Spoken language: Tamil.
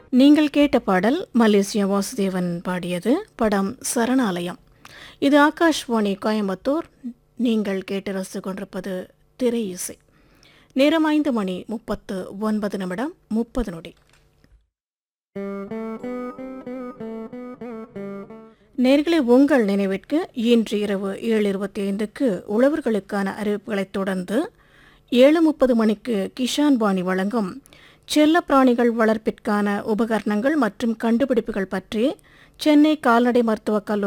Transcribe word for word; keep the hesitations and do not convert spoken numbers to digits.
நீங்கள் கேட்ட பாடல் மலேசியா வாசுதேவன் பாடியது. படம் சரணாலயம். இது ஆகாஷ்வாணி கோயம்புத்தூர். நீங்கள் கேட்டு ரசித்துக் கொண்டிருப்பது திரை இசை. நேரம் ஐந்து மணி முப்பத்து ஒன்பது நிமிடம் முப்பது நொடி. நேர்களை உங்கள் நினைவிற்கு இன்று இரவு ஏழு இருபத்தி ஐந்துக்கு உழவர்களுக்கான அறிவிப்புகளைத் தொடர்ந்து ஏழு முப்பது மணிக்கு கிஷான் வாணி வழங்கும் செல்ல பிராணிகள் வளர்ப்பிற்கான உபகரணங்கள் மற்றும் கண்டுபிடிப்புகள் பற்றி சென்னை கால்நடை மருத்துவக் கல்லூரி